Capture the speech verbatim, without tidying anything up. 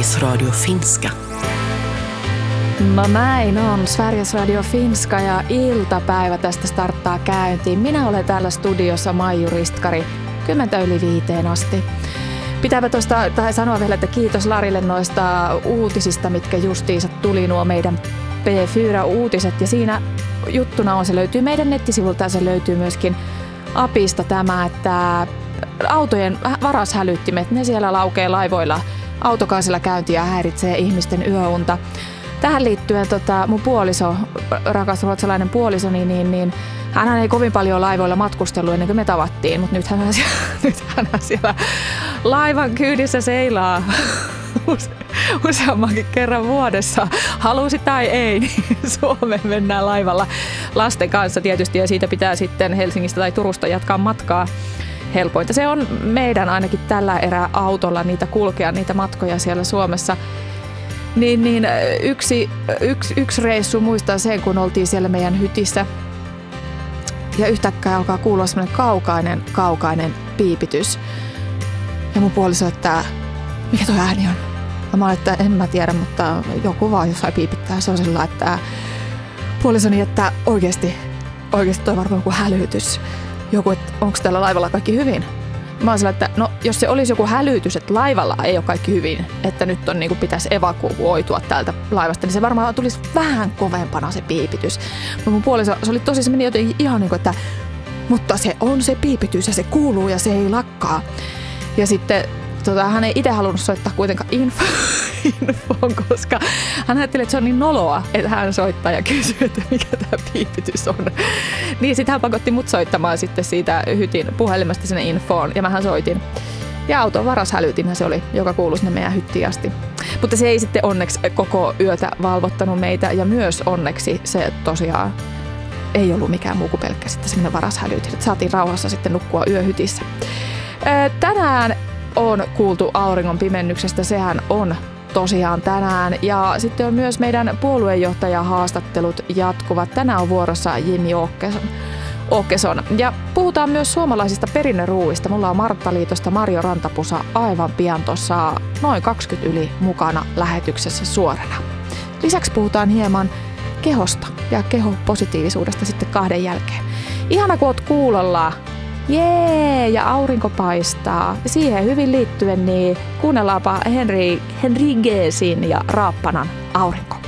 Sveriges Radio Finska. No näin on. Sveriges Radio Finska ja iltapäivä tästä starttaa käyntiin. Minä olen täällä studiossa Maiju Ristkari, kymmentä yli viiteen asti. Pitääpä tuosta tai sanoa vielä, että kiitos Larille noista uutisista, mitkä justiinsa tuli nuo meidän P neljä-uutiset. Ja siinä juttuna on, se löytyy meidän nettisivulta ja se löytyy myöskin apista tämä, että autojen varashälyttimet, ne siellä laukee laivoilla autokaisilla käyntiä ja häiritsee ihmisten yöunta. Tähän liittyen tota, mun puoliso, rakas ruotsalainen puoliso, niin, niin, niin hän ei kovin paljon laivoilla matkustellut ennen kuin me tavattiin, mutta nyt hän, nyt hän siellä laivan kyydissä seilaa useammankin kerran vuodessa. Halusi tai ei, niin Suomeen mennään laivalla lasten kanssa tietysti ja siitä pitää sitten Helsingistä tai Turusta jatkaa matkaa. Helpointa se on meidän ainakin tällä erää autolla niitä kulkea, niitä matkoja siellä Suomessa. Niin, niin yksi, yksi, yksi reissu muistaa sen, kun oltiin siellä meidän hytissä ja yhtäkkiä alkaa kuulua semmoinen kaukainen, kaukainen piipitys. Ja mun puoliso, että mikä tuo ääni on? Ja mä olin, että en mä tiedä, mutta joku vaan jossain piipittää. Se on sellainen, että puolisoni, että oikeasti, oikeasti toi varmaan joku hälytys. Joku, että onko tällä laivalla kaikki hyvin? Mä oon sellainen, että no, jos se olisi joku hälytys, että laivalla ei ole kaikki hyvin, että nyt on, niin kuin pitäisi evakuoitua täältä laivasta, niin se varmaan tulisi vähän kovempana se piipitys. Mutta mun puoliso, se oli tosi, se meni jotenkin ihan niin kuin, että mutta se on se piipitys ja se kuuluu ja se ei lakkaa. Ja sitten tota, hän ei itse halunnut soittaa kuitenkaan info, infoon, koska hän ajatteli, että se on niin noloa, että hän soittaa ja kysyy, että mikä tämä piipitys on. Niin sitten hän pakotti mut soittamaan sitten siitä hytin puhelimesta sinne infoon ja mähän soitin. Ja auton varashälytinhän se oli, joka kuului sinne meidän hyttiin asti. Mutta se ei sitten onneksi koko yötä valvottanut meitä ja myös onneksi se tosiaan ei ollut mikään muu kuin pelkkä sitten semmoinen varashälytin. Että saatiin rauhassa sitten nukkua yöhytissä. Tänään on kuultu auringon pimennyksestä, sehän on tosiaan tänään. Ja sitten on myös meidän puoluejohtajahaastattelut jatkuvat. Tänään on vuorossa Jimmy Åkesson. Ja puhutaan myös suomalaisista perinneruuista. Mulla on Marttaliitosta Marjo Rantapusa aivan pian tuossa noin kaksikymmentä yli mukana lähetyksessä suorana. Lisäksi puhutaan hieman kehosta ja kehopositiivisuudesta sitten kahden jälkeen. Ihana kun oot kuulolla. Jee, ja aurinko paistaa. Siihen hyvin liittyen niin kuunnellaanpa Henri, Henri Geesin ja Raappanan Aurinko.